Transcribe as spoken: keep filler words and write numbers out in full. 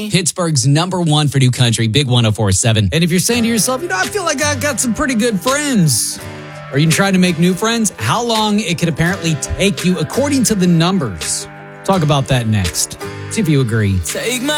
Pittsburgh's number one for new country, Big one oh four point seven. And if you're saying to yourself, you know, I feel like I got some pretty good friends. Are you trying to make new friends? How long it could apparently take you according to the numbers. Talk about that next. See if you agree. Take my